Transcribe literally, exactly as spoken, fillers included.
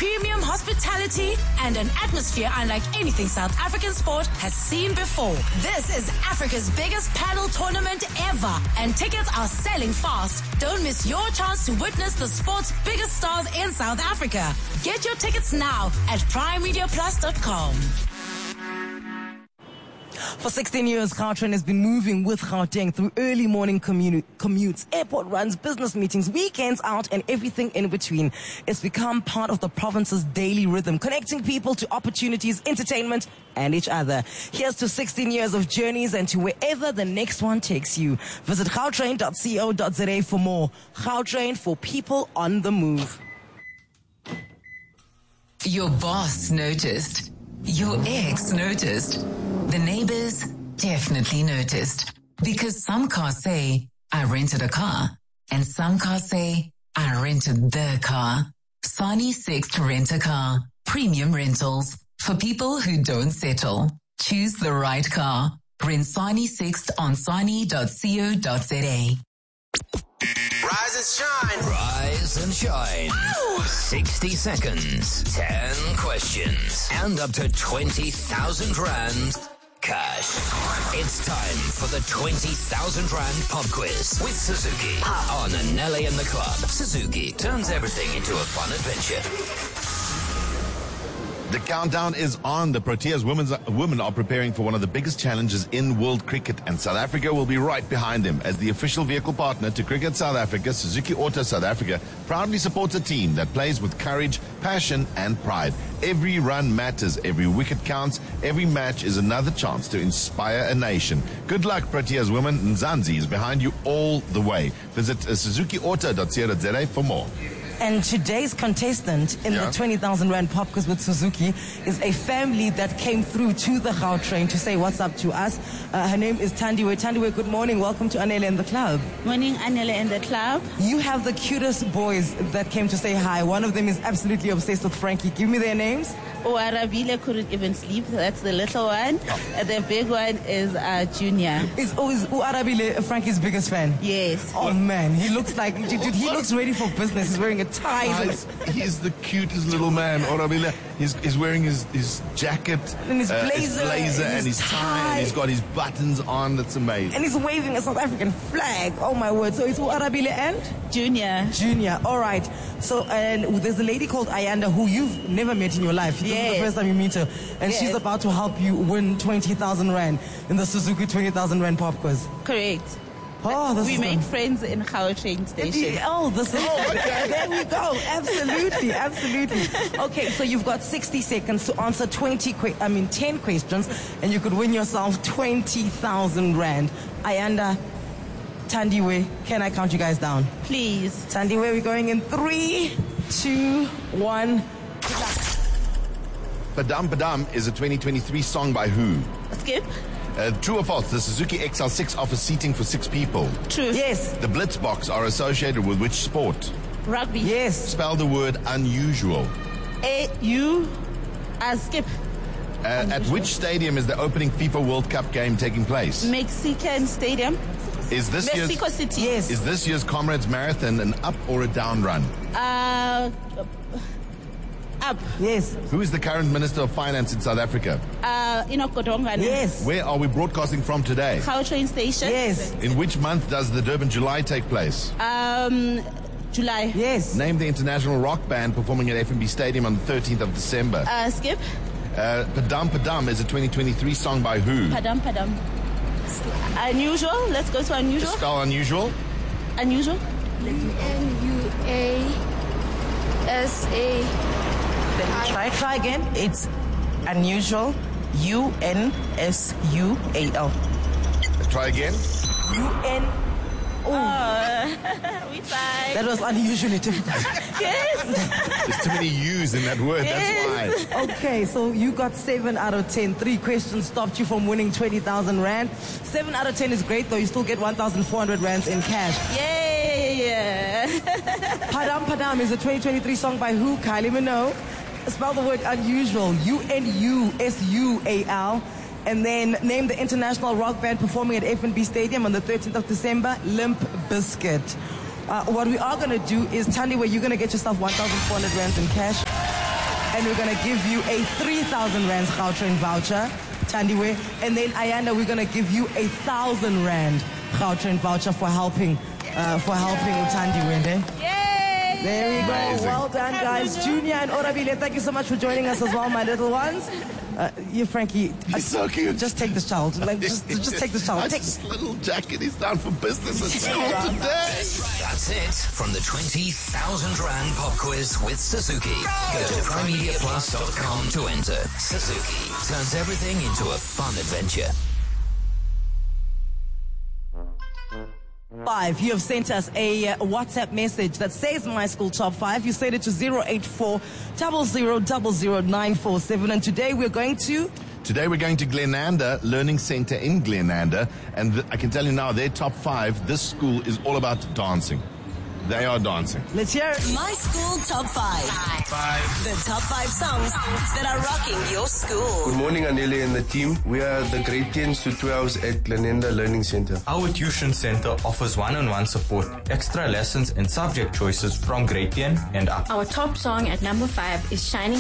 premium hospitality, and an atmosphere unlike anything South African sport has seen before. This is Africa's biggest paddle tournament ever, and tickets are selling fast. Don't miss your chance to witness the sport's biggest stars in South Africa. Get your tickets now at prime media plus dot com. For sixteen years, Gautrain has been moving with Gauteng through early morning commu- commutes, airport runs, business meetings, weekends out, and everything in between. It's become part of the province's daily rhythm, connecting people to opportunities, entertainment, and each other. Here's to sixteen years of journeys and to wherever the next one takes you. Visit gautrain dot co dot za for more. Gautrain, for people on the move. Your boss noticed. Your ex noticed. The neighbors definitely noticed. Because some cars say, I rented a car. And some cars say, I rented the car. Sani Sixt Rent a Car. Premium rentals. For people who don't settle. Choose the right car. Rent Sani Sixt on sani dot co dot za. Rise and shine. Rise and shine. Ow! sixty seconds, ten questions, and up to twenty thousand rand cash. It's time for the twenty thousand rand pop quiz with Suzuki on Anele in the Club. Suzuki turns everything into a fun adventure. The countdown is on. The Proteas women's, women are preparing for one of the biggest challenges in world cricket, and South Africa will be right behind them. As the official vehicle partner to Cricket South Africa, Suzuki Auto South Africa proudly supports a team that plays with courage, passion, and pride. Every run matters, every wicket counts, every match is another chance to inspire a nation. Good luck, Proteas women. Nzanzi is behind you all the way. Visit uh, suzuki auto dot co dot za for more. And today's contestant in Yeah. the twenty thousand rand pop quiz with Suzuki is a family that came through to the Gautrain to say what's up to us. Uh, her name is Tandiwe. Tandiwe, good morning. Welcome to Anele and the Club. Morning, Anele and the Club. You have the cutest boys that came to say hi. One of them is absolutely obsessed with Frankie. Give me their names. Oh, Arabile couldn't even sleep. That's the little one. Uh, the big one is uh, Junior. Is oh, is Uarabile Frankie's biggest fan? Yes. Oh man, he looks like dude, he looks ready for business. He's wearing a tie. Guys, he's the cutest little man. Orabile, he's, he's wearing his, his jacket, And his uh, blazer, blazer and and his his tie, tie. and he's got his buttons on. That's amazing. And he's waving a South African flag. Oh my word. So it's Uarabile and Junior. Junior. All right. So and there's a lady called Ayanda who you've never met in your life. This is Yes. the first time you meet her. And Yes. she's about to help you win twenty thousand rand in the Suzuki twenty thousand rand pop quiz. Correct. Oh, this we is made gonna- friends in Gautrain station. Oh, this is, oh, okay, there we go. Absolutely, absolutely. Okay, so you've got sixty seconds to answer twenty, que- I mean ten questions, and you could win yourself twenty thousand rand. Ayanda, Tandiwe, can I count you guys down? Please. Tandiwe, we're going in three, two, one. Padam Padam is a twenty twenty-three song by who? Skip. Uh, true or false? The Suzuki X L six offers seating for six people. Truth. Yes, The Blitzboks are associated with which sport? Rugby. yes. Spell the word unusual. A U. Uh, skip. Uh, at which stadium is the opening FIFA World Cup game taking place? Mexican Stadium. Is this Mexico year's City. Yes. is this year's Comrades Marathon an up or a down run? Uh, up. Yes, Who is the current Minister of Finance in South Africa? Uh, Enoch Godongana. yes, Where are we broadcasting from today? Gautrain station. yes, In which month does the Durban July take place? Um, July. yes. Name the international rock band performing at F N B Stadium on the thirteenth of December. Uh, skip. Uh, Padam Padam is a twenty twenty-three song by who? Padam Padam. Unusual. Let's go to unusual. Spell unusual. Unusual. N U A S A. Try, try again. It's unusual. U N S U A L. Try again. U N. We tried. That was unusually difficult. Yes. There's too many U's in that word. Yes. That's why. Okay, so you got seven out of ten. Three questions stopped you from winning twenty thousand rand. Seven out of ten is great, though. You still get one thousand four hundred rands in cash. Yay. Padam Padam is a twenty twenty-three song by who? Kylie Minogue. Spell the word unusual. U N U S U A L. And then name the international rock band performing at F N B Stadium on the thirteenth of December, Limp Bizkit. Uh, what we are going to do is, Tandiwe, you're going to get yourself one thousand four hundred rands in cash. and we're going to give you a three thousand Rand Gautrain voucher, Tandiwe. And then, Ayanda, we're going to give you a one thousand Rand Gautrain voucher for helping, uh, for helping Tandiwe. Yay! There we go. Amazing. Well done, guys. Junior and Orabile, thank you so much for joining us as well, my little ones. Uh, you, Frankie, He's so cute. just take this child. Like, just, just take this child. Take. This little jacket. He's down for business at school today. That's it from the twenty thousand Rand Pop Quiz with Suzuki. Go to prime media plus dot com to enter. Suzuki turns everything into a fun adventure. Five. You have sent us a uh, WhatsApp message that says My School Top Five. You sent it to zero eight four zero zero zero zero nine four seven. And today we're going to... Today we're going to Glenanda Learning Center in Glenanda, and th- I can tell you now, their top five, this school is all about dancing. They are dancing. Let's hear it. My School Top Five. Five. The top five songs that are rocking your school. Good morning, Anele and the team. We are the grade tens to twelves at Glenanda Learning Center. Our tuition center offers one-on-one support, extra lessons and subject choices from grade ten and up. Our top song at number five is Shining